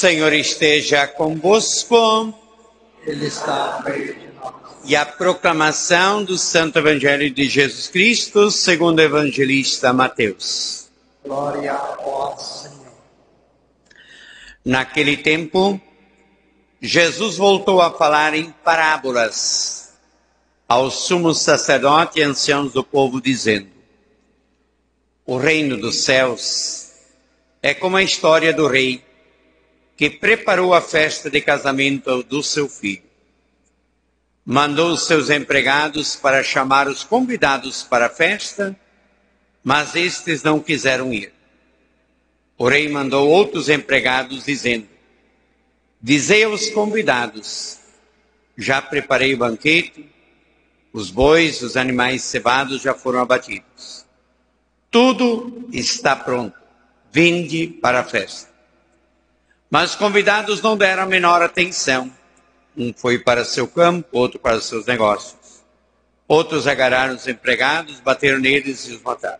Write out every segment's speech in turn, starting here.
Senhor esteja convosco. Ele está no meio de nós. E a proclamação do Santo Evangelho de Jesus Cristo, segundo o evangelista Mateus. Glória a vós, Senhor. Naquele tempo, Jesus voltou a falar em parábolas aos sumos sacerdotes e anciãos do povo, dizendo: o reino dos céus é como a história do rei que preparou a festa de casamento do seu filho. Mandou os seus empregados para chamar os convidados para a festa, mas estes não quiseram ir. O rei mandou outros empregados, dizendo: dizei aos convidados, já preparei o banquete, os bois, os animais cevados já foram abatidos. Tudo está pronto, vinde para a festa. Mas os convidados não deram a menor atenção. Um foi para seu campo, outro para os seus negócios. Outros agarraram os empregados, bateram neles e os mataram.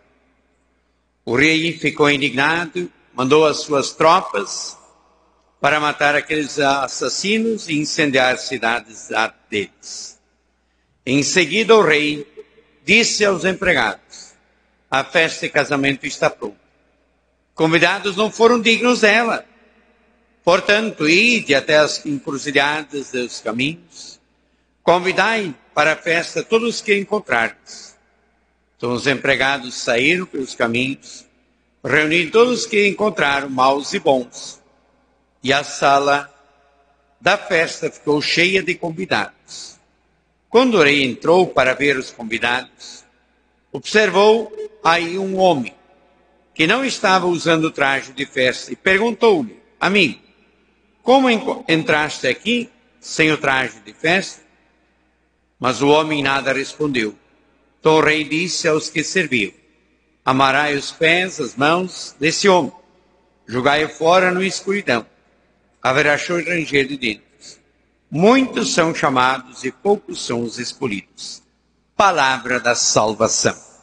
O rei ficou indignado, mandou as suas tropas para matar aqueles assassinos e incendiar as cidades deles. Em seguida o rei disse aos empregados: a festa de casamento está pronta. Convidados não foram dignos dela. Portanto, ide até as encruzilhadas dos caminhos, convidai para a festa todos os que encontrardes. Então os empregados saíram pelos caminhos, reuniram todos os que encontraram, maus e bons, e a sala da festa ficou cheia de convidados. Quando o rei entrou para ver os convidados, observou aí um homem que não estava usando o traje de festa e perguntou-lhe: amigo, como entraste aqui sem o traje de festa? Mas o homem nada respondeu. Então o rei disse aos que serviam: amarrai os pés, as mãos desse homem, jogai-o fora na escuridão. Haverá choro e ranger de dentes. Muitos são chamados e poucos são os escolhidos. Palavra da salvação.